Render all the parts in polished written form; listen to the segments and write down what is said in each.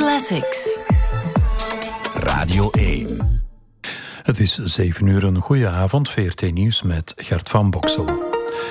Classics. Radio 1. Het is 7 uur, een goede avond. VRT Nieuws met Gert van Boksel.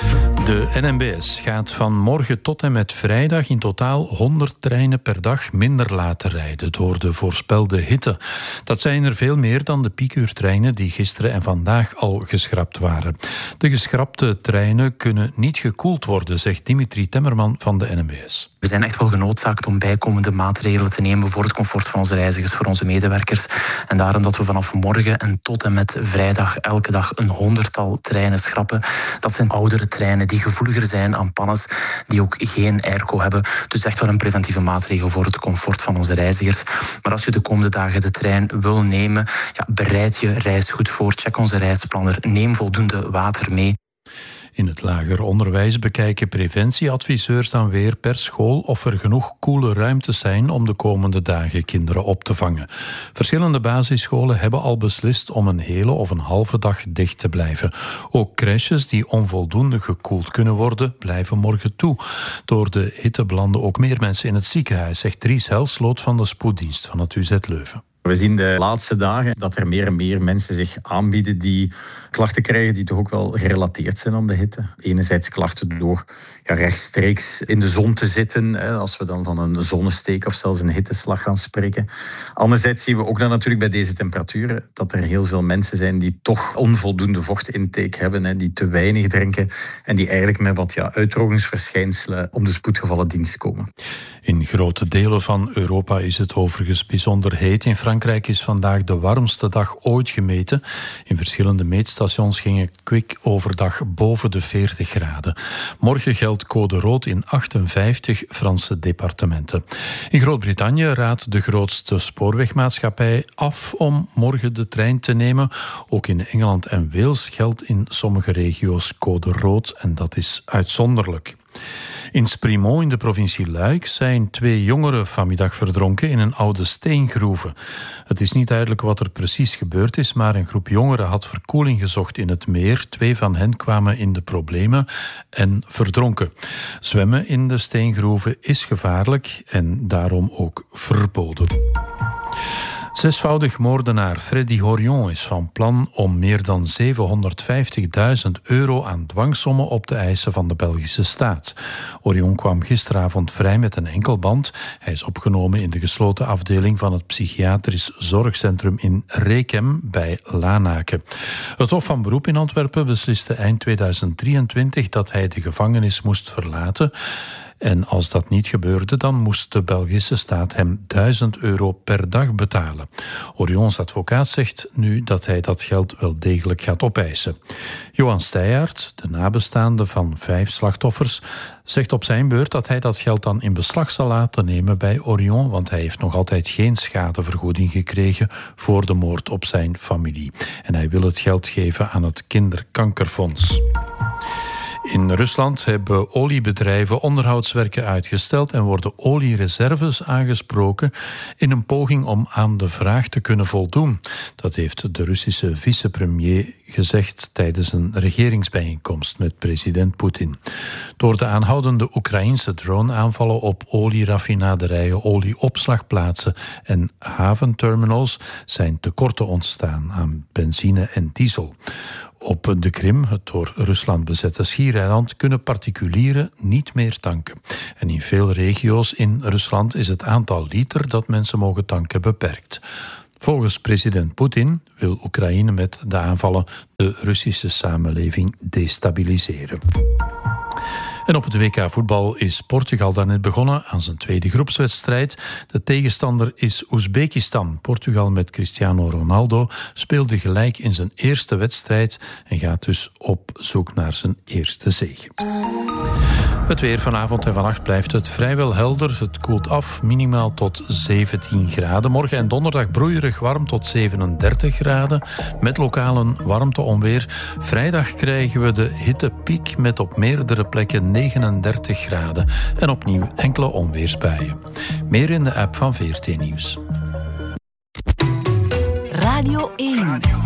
De NMBS gaat van morgen tot en met vrijdag in totaal 100 treinen per dag minder laten rijden door de voorspelde hitte. Dat zijn er veel meer dan de piekuurtreinen die gisteren en vandaag al geschrapt waren. De geschrapte treinen kunnen niet gekoeld worden, zegt Dimitri Temmerman van de NMBS. We zijn echt wel genoodzaakt om bijkomende maatregelen te nemen voor het comfort van onze reizigers, voor onze medewerkers. En daarom dat we vanaf morgen en tot en met vrijdag elke dag een 100-tal treinen schrappen. Dat zijn oudere treinen die gevoeliger zijn aan pannes, die ook geen airco hebben. Dus echt wel een preventieve maatregel voor het comfort van onze reizigers. Maar als je de komende dagen de trein wil nemen, bereid je reis goed voor. Check onze reisplanner. Neem voldoende water mee. In het lager onderwijs bekijken preventieadviseurs dan weer per school of er genoeg koele ruimtes zijn om de komende dagen kinderen op te vangen. Verschillende basisscholen hebben al beslist om een hele of een halve dag dicht te blijven. Ook crèches die onvoldoende gekoeld kunnen worden, blijven morgen toe. Door de hitte belanden ook meer mensen in het ziekenhuis, zegt Dries Helsloot van de spoeddienst van het UZ Leuven. We zien de laatste dagen dat er meer en meer mensen zich aanbieden die klachten krijgen die toch ook wel gerelateerd zijn aan de hitte. Enerzijds klachten door rechtstreeks in de zon te zitten, als we dan van een zonnesteek of zelfs een hitteslag gaan spreken. Anderzijds zien we ook dan natuurlijk bij deze temperaturen dat er heel veel mensen zijn die toch onvoldoende vochtintake hebben, die te weinig drinken en die eigenlijk met wat uitdrogingsverschijnselen om de spoedgevallendienst komen. In grote delen van Europa is het overigens bijzonder heet. In Frankrijk is vandaag de warmste dag ooit gemeten. In verschillende meetstations ging het kwik overdag boven de 40 graden. Morgen geldt code rood in 58 Franse departementen. In Groot-Brittannië raadt de grootste spoorwegmaatschappij af om morgen de trein te nemen. Ook in Engeland en Wales geldt in sommige regio's code rood en dat is uitzonderlijk. In Sprimont in de provincie Luik zijn 2 jongeren vanmiddag verdronken in een oude steengroeve. Het is niet duidelijk wat er precies gebeurd is, maar een groep jongeren had verkoeling gezocht in het meer. 2 van hen kwamen in de problemen en verdronken. Zwemmen in de steengroeven is gevaarlijk en daarom ook verboden. 6voudig moordenaar Freddy Horion is van plan om meer dan €750.000 aan dwangsommen op te eisen van de Belgische staat. Horion kwam gisteravond vrij met een enkelband. Hij is opgenomen in de gesloten afdeling van het psychiatrisch zorgcentrum in Rekem bij Lanaken. Het Hof van Beroep in Antwerpen besliste eind 2023 dat hij de gevangenis moest verlaten. En als dat niet gebeurde, dan moest de Belgische staat hem €1000 per dag betalen. Horions advocaat zegt nu dat hij dat geld wel degelijk gaat opeisen. Johan Steijaert, de nabestaande van 5 slachtoffers, zegt op zijn beurt dat hij dat geld dan in beslag zal laten nemen bij Horion, want hij heeft nog altijd geen schadevergoeding gekregen voor de moord op zijn familie. En hij wil het geld geven aan het Kinderkankerfonds. In Rusland hebben oliebedrijven onderhoudswerken uitgesteld en worden oliereserves aangesproken in een poging om aan de vraag te kunnen voldoen. Dat heeft de Russische vicepremier gezegd tijdens een regeringsbijeenkomst met president Poetin. Door de aanhoudende Oekraïnse drone-aanvallen op olieraffinaderijen, olieopslagplaatsen en haventerminals zijn tekorten ontstaan aan benzine en diesel. Op de Krim, het door Rusland bezette schiereiland, kunnen particulieren niet meer tanken. En in veel regio's in Rusland is het aantal liter dat mensen mogen tanken beperkt. Volgens president Poetin wil Oekraïne met de aanvallen de Russische samenleving destabiliseren. En op het WK voetbal is Portugal daarnet begonnen aan zijn tweede groepswedstrijd. De tegenstander is Oezbekistan. Portugal met Cristiano Ronaldo speelde gelijk in zijn eerste wedstrijd en gaat dus op zoek naar zijn eerste zege. Het weer vanavond en vannacht blijft het vrijwel helder. Het koelt af, minimaal tot 17 graden. Morgen en donderdag broeierig warm tot 37 graden. Met lokale warmteonweer. Vrijdag krijgen we de hittepiek met op meerdere plekken 39 graden. En opnieuw enkele onweersbuien. Meer in de app van VRT Nieuws. Radio 1.